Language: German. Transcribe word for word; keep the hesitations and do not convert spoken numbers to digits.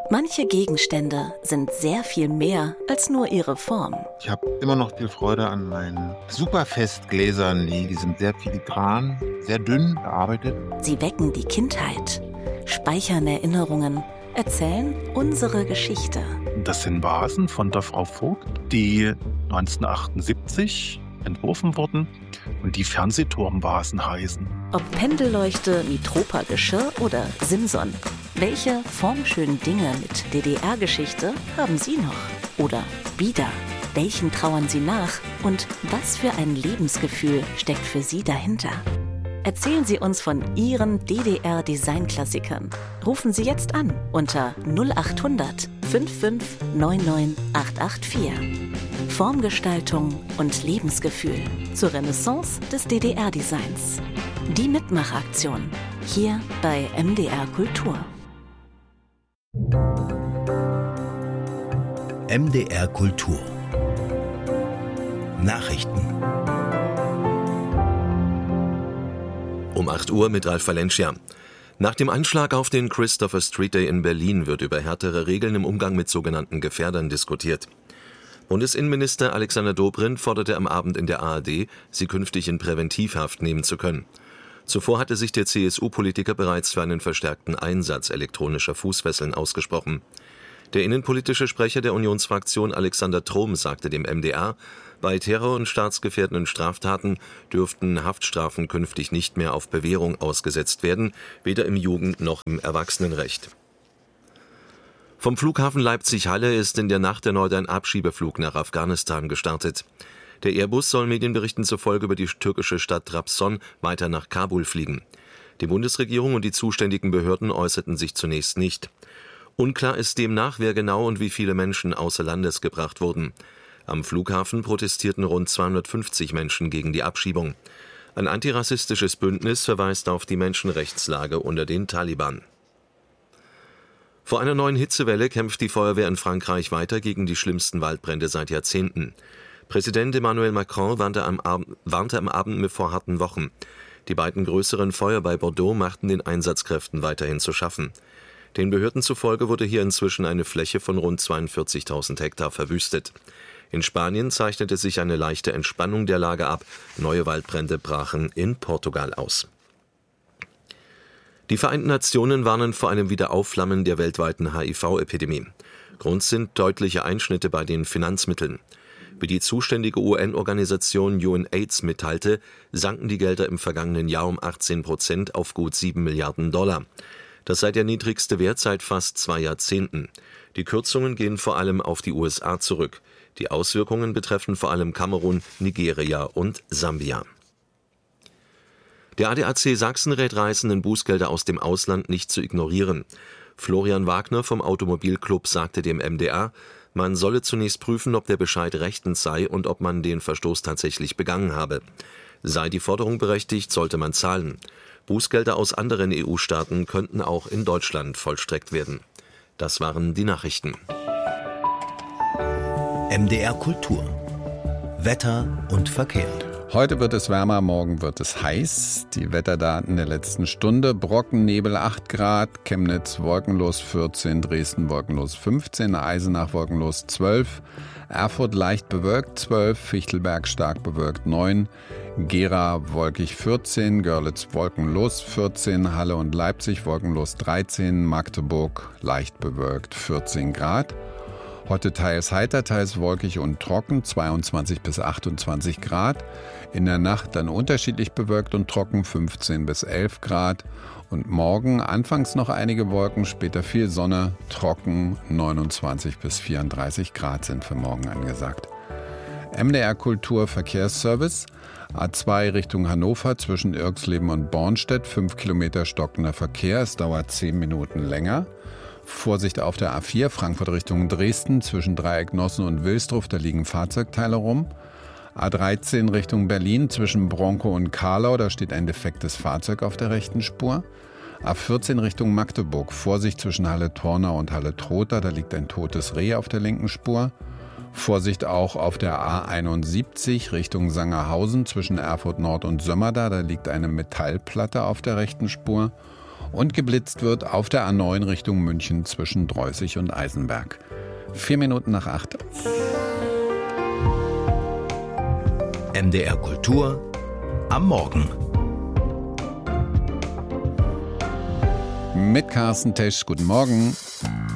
Manche Gegenstände sind sehr viel mehr als nur ihre Form. Ich habe immer noch viel Freude an meinen Superfestgläsern. Die sind sehr filigran, sehr dünn gearbeitet. Sie wecken die Kindheit, speichern Erinnerungen, erzählen unsere Geschichte. Das sind Vasen von der Frau Vogt, die neunzehnhundertachtundsiebzig entworfen wurden und die Fernsehturmvasen heißen. Ob Pendelleuchte, Mitropa-Geschirr oder Simson. Welche formschönen Dinge mit D D R-Geschichte haben Sie noch? Oder wieder? Welchen trauern Sie nach? Und was für ein Lebensgefühl steckt für Sie dahinter? Erzählen Sie uns von Ihren D D R-Design-Klassikern. Rufen Sie jetzt an unter null acht hundert fünfundfünfzig neunundneunzig achthundertvier. Formgestaltung und Lebensgefühl zur Renaissance des D D R-Designs. Die Mitmachaktion hier bei M D R Kultur. M D R Kultur Nachrichten. Um acht Uhr mit Ralf Valencia. Nach dem Anschlag auf den Christopher Street Day in Berlin wird über härtere Regeln im Umgang mit sogenannten Gefährdern diskutiert. Bundesinnenminister Alexander Dobrindt forderte am Abend in der A R D, sie künftig in Präventivhaft nehmen zu können. Zuvor hatte sich der C S U-Politiker bereits für einen verstärkten Einsatz elektronischer Fußfesseln ausgesprochen. Der innenpolitische Sprecher der Unionsfraktion Alexander Trom sagte dem M D R, bei Terror- und staatsgefährdenden Straftaten dürften Haftstrafen künftig nicht mehr auf Bewährung ausgesetzt werden, weder im Jugend- noch im Erwachsenenrecht. Vom Flughafen Leipzig-Halle ist in der Nacht erneut ein Abschiebeflug nach Afghanistan gestartet. Der Airbus soll Medienberichten zufolge über die türkische Stadt Trabzon weiter nach Kabul fliegen. Die Bundesregierung und die zuständigen Behörden äußerten sich zunächst nicht. Unklar ist demnach, wer genau und wie viele Menschen außer Landes gebracht wurden. Am Flughafen protestierten rund zweihundertfünfzig Menschen gegen die Abschiebung. Ein antirassistisches Bündnis verweist auf die Menschenrechtslage unter den Taliban. Vor einer neuen Hitzewelle kämpft die Feuerwehr in Frankreich weiter gegen die schlimmsten Waldbrände seit Jahrzehnten. Präsident Emmanuel Macron warnte am, Abend, warnte am Abend vor harten Wochen. Die beiden größeren Feuer bei Bordeaux machten den Einsatzkräften weiterhin zu schaffen. Den Behörden zufolge wurde hier inzwischen eine Fläche von rund zweiundvierzigtausend Hektar verwüstet. In Spanien zeichnete sich eine leichte Entspannung der Lage ab. Neue Waldbrände brachen in Portugal aus. Die Vereinten Nationen warnen vor einem Wiederaufflammen der weltweiten H I V-Epidemie. Grund sind deutliche Einschnitte bei den Finanzmitteln. Wie die zuständige U N-Organisation UNAIDS mitteilte, sanken die Gelder im vergangenen Jahr um achtzehn Prozent auf gut sieben Milliarden Dollar. Das sei der niedrigste Wert seit fast zwei Jahrzehnten. Die Kürzungen gehen vor allem auf die U S A zurück. Die Auswirkungen betreffen vor allem Kamerun, Nigeria und Sambia. Der A D A C Sachsen rät Reisenden, Bußgelder aus dem Ausland nicht zu ignorieren. Florian Wagner vom Automobilclub sagte dem M D R, man solle zunächst prüfen, ob der Bescheid rechtens sei und ob man den Verstoß tatsächlich begangen habe. Sei die Forderung berechtigt, sollte man zahlen. Bußgelder aus anderen E U-Staaten könnten auch in Deutschland vollstreckt werden. Das waren die Nachrichten. M D R Kultur. Wetter und Verkehr. Heute wird es wärmer, morgen wird es heiß. Die Wetterdaten der letzten Stunde. Brocken, Nebel acht Grad, Chemnitz wolkenlos vierzehn, Dresden wolkenlos fünfzehn, Eisenach wolkenlos zwölf, Erfurt leicht bewölkt zwölf, Fichtelberg stark bewölkt neun, Gera wolkig vierzehn, Görlitz wolkenlos vierzehn, Halle und Leipzig wolkenlos dreizehn, Magdeburg leicht bewölkt vierzehn Grad. Heute teils heiter, teils wolkig und trocken, zweiundzwanzig bis achtundzwanzig Grad. In der Nacht dann unterschiedlich bewölkt und trocken, fünfzehn bis elf Grad. Und morgen anfangs noch einige Wolken, später viel Sonne, trocken, neunundzwanzig bis vierunddreißig Grad sind für morgen angesagt. M D R Kultur Verkehrsservice, A zwei Richtung Hannover zwischen Irxleben und Bornstedt, fünf Kilometer stockender Verkehr, es dauert zehn Minuten länger. Vorsicht auf der A vier, Frankfurt Richtung Dresden, zwischen Dreiecknossen und Wilsdruf, da liegen Fahrzeugteile rum. A dreizehn Richtung Berlin, zwischen Bronkow und Karlau, da steht ein defektes Fahrzeug auf der rechten Spur. A vierzehn Richtung Magdeburg, Vorsicht zwischen Halle-Tornau und Halle-Trotha, da liegt ein totes Reh auf der linken Spur. Vorsicht auch auf der A einundsiebzig Richtung Sangerhausen, zwischen Erfurt Nord und Sömmerda, da liegt eine Metallplatte auf der rechten Spur. und geblitzt wird auf der A neun Richtung München zwischen Dreußig und Eisenberg. Vier Minuten nach acht. M D R Kultur am Morgen. Mit Carsten Tesch. Guten Morgen.